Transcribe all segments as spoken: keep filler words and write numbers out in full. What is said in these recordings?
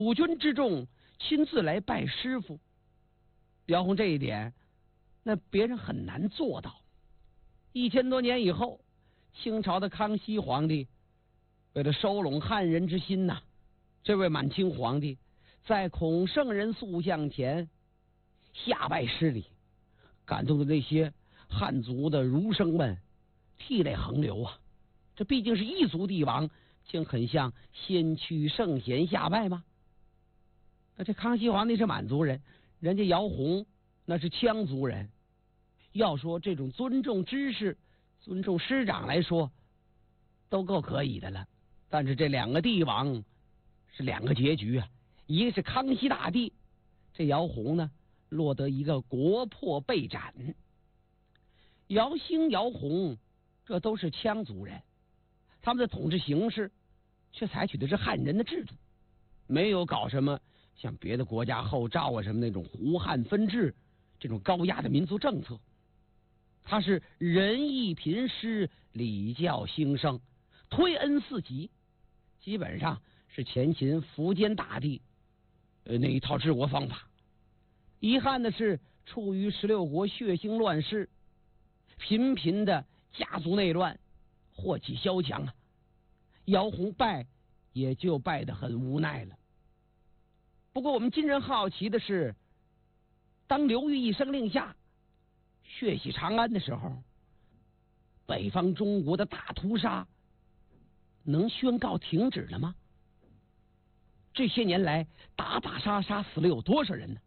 五军之众亲自来拜师傅。姚宏这一点，那别人很难做到。一千多年以后，清朝的康熙皇帝为了收拢汉人之心呐、啊，这位满清皇帝在孔圣人塑像前下拜施礼，感动的那些汉族的儒生们涕泪横流啊！这毕竟是异族帝王，竟很像先驱圣贤下拜吗？那这康熙皇帝是满族人，人家姚宏那是羌族人。要说这种尊重知识、尊重师长来说，都够可以的了。但是这两个帝王是两个结局啊，一个是康熙大帝，这姚宏呢落得一个国破被斩。姚兴、姚宏这都是羌族人，他们的统治形式却采取的是汉人的制度，没有搞什么像别的国家后赵啊什么那种胡汉分治这种高压的民族政策。他是仁义频施，礼教兴盛，推恩四极，基本上是前秦苻坚大帝呃那一套治国方法。遗憾的是，处于十六国血腥乱世，频频的家族内乱，祸起萧墙啊！姚宏败也就败得很无奈了。不过我们今人好奇的是，当刘裕一声令下，血洗长安的时候，北方中国的大屠杀能宣告停止了吗？这些年来打打杀杀死了有多少人呢？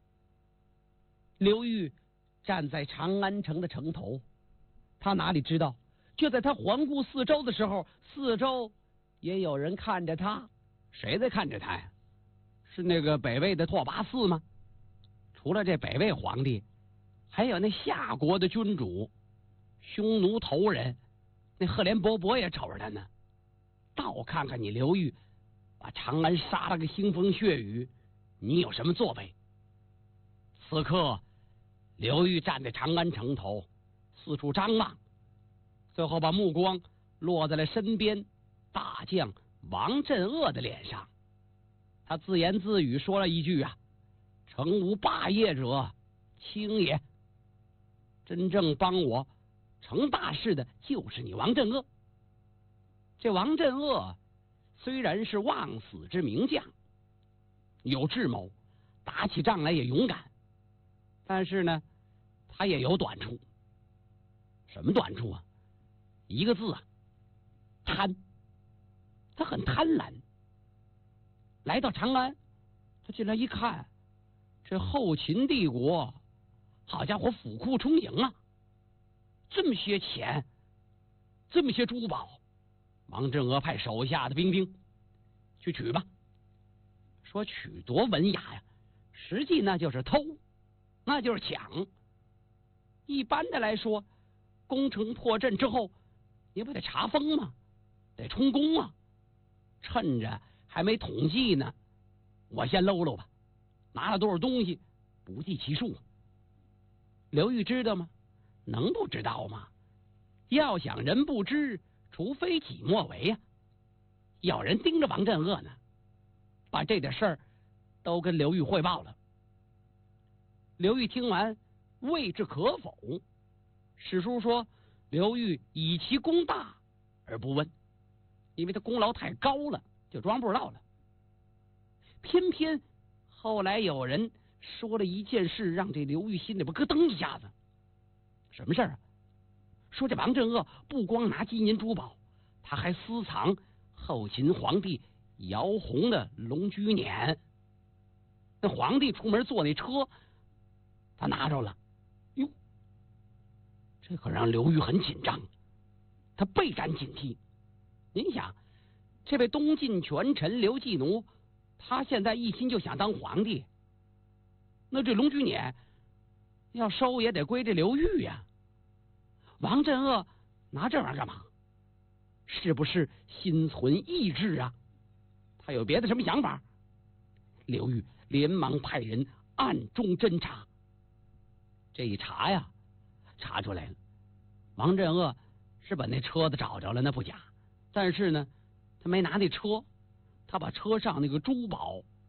刘裕站在长安城的城头，他哪里知道，就在他环顾四周的时候，四周也有人看着他。谁在看着他呀？是那个北魏的拓跋嗣吗？除了这北魏皇帝，还有那夏国的君主匈奴头人，那赫连勃勃也瞅着他呢。倒看看你刘裕，把长安杀了个腥风血雨，你有什么作为？此刻刘裕站在长安城头，四处张望，最后把目光落在了身边大将王镇恶的脸上。他自言自语说了一句啊：“诚无霸业者，卿也。”真正帮我成大事的就是你王镇恶。这王镇恶虽然是忘死之名将，有智谋，打起仗来也勇敢，但是呢，他也有短处。什么短处啊？一个字啊，贪。他很贪婪。来到长安，他进来一看，这后秦帝国，好家伙，府库充盈啊！这么些钱，这么些珠宝，王镇恶派手下的兵兵去取吧。说取多文雅呀，实际那就是偷，那就是抢。一般的来说，攻城破阵之后，你不得查封吗？得充公啊！趁着还没统计呢，我先搂搂吧，拿了多少东西不计其数。刘裕知道吗？能不知道吗？要想人不知，除非己莫为呀、啊。有人盯着王镇恶呢，把这点事儿都跟刘裕汇报了。刘裕听完，未置可否。史书说，刘裕以其功大而不问，因为他功劳太高了，就装不知道了。偏偏后来有人说了一件事，让这刘裕心里边咯噔一下子。什么事儿啊？说这王镇恶不光拿金银珠宝，他还私藏后秦皇帝姚宏的龙驹辇。那皇帝出门坐那车，他拿着了。哟，这可让刘裕很紧张，他倍感警惕。您想，这位东晋权臣刘季奴，他现在一心就想当皇帝，那这龙驹辇要收也得归这刘裕呀。王镇恶拿这玩意儿干嘛？是不是心存异志啊？他有别的什么想法？刘裕连忙派人暗中侦查。这一查呀，查出来了，王镇恶是把那车子找着了，那不假。但是呢，他没拿那车，他把车上那个珠宝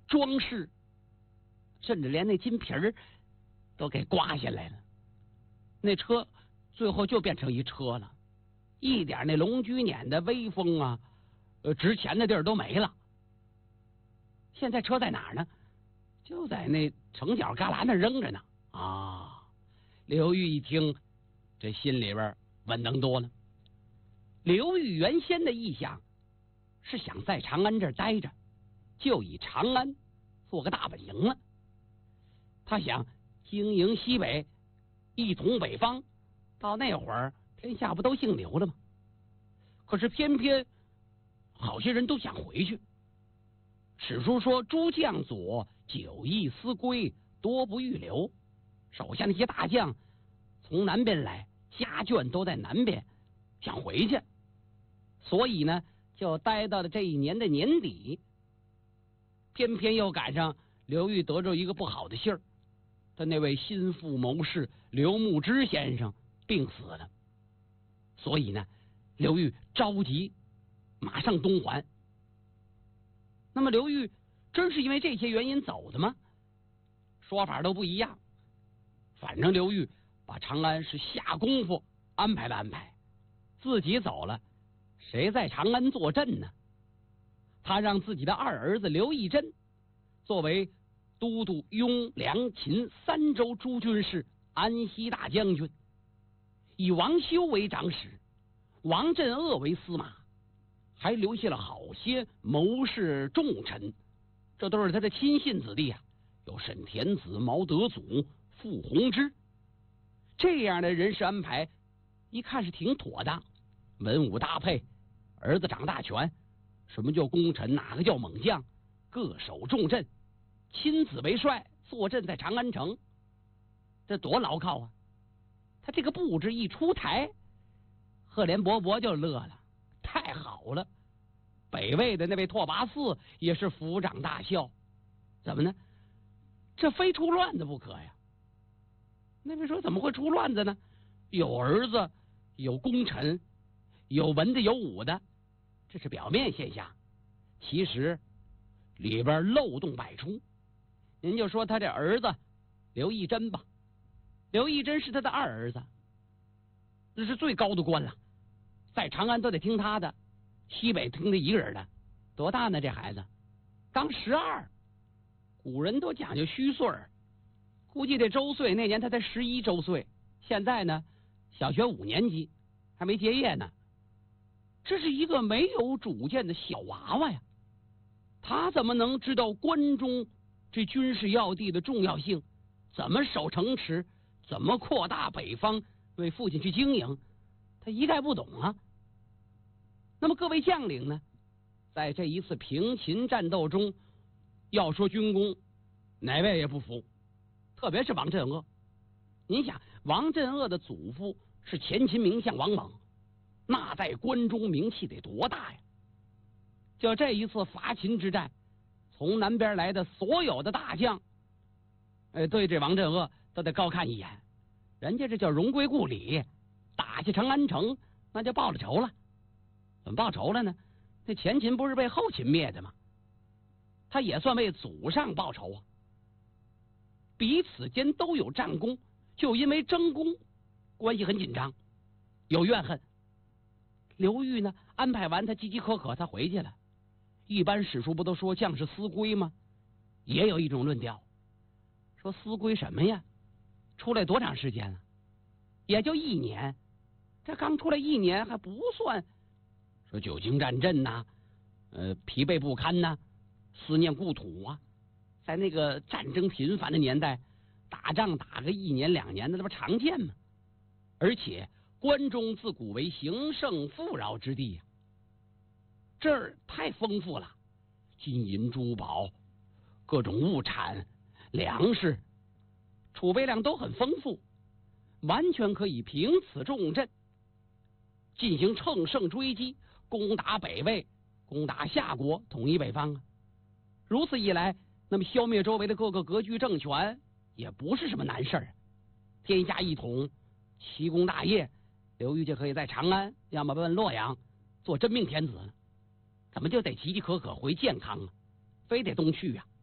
装饰，甚至连那金皮儿都给刮下来了。那车最后就变成一车了，一点那龙驹撵的威风啊，呃，值钱的地儿都没了。现在车在哪儿呢？就在那城角旮旯那扔着呢。啊，刘裕一听，这心里边稳当多了。刘裕原先的意向是想在长安这儿待着，就以长安做个大本营了。他想经营西北，一统北方，到那会儿天下不都姓刘了吗？可是偏偏好些人都想回去。史书说诸将佐久役思归，多不欲留。手下那些大将从南边来，家眷都在南边，想回去，所以呢就待到了这一年的年底。偏偏又赶上刘裕得着一个不好的信儿，他那位心腹谋士刘牧之先生病死了，所以呢刘裕着急马上东还。那么刘裕真是因为这些原因走的吗？说法都不一样。反正刘裕把长安是下功夫安排了安排，自己走了，谁在长安坐镇呢？他让自己的二儿子刘义珍作为都督雍梁秦三州诸军事、安西大将军，以王修为长史，王镇恶为司马，还留下了好些谋士重臣，这都是他的亲信子弟啊，有沈田子、毛德祖、傅弘之。这样的人事安排一看是挺妥当，文武搭配，儿子掌大权，什么叫功臣，哪个叫猛将，各守重镇，亲自为帅，坐镇在长安城，这多牢靠啊！他这个布置一出台，赫连勃勃就乐了，太好了！北魏的那位拓跋嗣也是抚掌大笑。怎么呢？这非出乱子不可呀！那位说怎么会出乱子呢？有儿子，有功臣，有文的，有武的，这是表面现象，其实里边漏洞百出。您就说他这儿子刘义珍吧，刘义珍是他的二儿子，这是最高的官了，在长安都得听他的，西北听他一个人的。多大呢？这孩子刚十二，古人都讲究虚岁儿，估计这周岁那年他才十一周岁，现在呢小学五年级，还没结业呢。这是一个没有主见的小娃娃呀，他怎么能知道关中这军事要地的重要性，怎么守城池，怎么扩大北方，为父亲去经营，他一概不懂啊。那么各位将领呢，在这一次平秦战斗中，要说军功，哪位也不服，特别是王镇恶。您想，王镇恶的祖父是前秦名将王猛，那在关中名气得多大呀！就这一次伐秦之战，从南边来的所有的大将，哎，对这王镇恶都得高看一眼，人家这叫荣归故里，打下长安城，那就报了仇了。怎么报仇了呢？那前秦不是被后秦灭的吗？他也算为祖上报仇啊。彼此间都有战功，就因为争功，关系很紧张，有怨恨。刘裕呢，安排完他饥饥渴渴，他回去了。一般史书不都说将士思归吗？也有一种论调，说思归什么呀？出来多长时间了？也就一年，这刚出来一年还不算说久经战阵呐、啊，呃，疲惫不堪呐、啊，思念故土啊。在那个战争频繁的年代，打仗打个一年两年的，那不常见吗？而且关中自古为兴盛富饶之地呀、啊，这儿太丰富了，金银珠宝、各种物产、粮食，储备量都很丰富，完全可以凭此重镇进行乘胜追击，攻打北魏，攻打夏国，统一北方啊！如此一来，那么消灭周围的各个割据政权也不是什么难事儿。天下一统，奇功大业，刘裕就可以在长安，要么奔洛阳做真命天子了。怎么就得岌岌可可回健康啊？非得东去啊？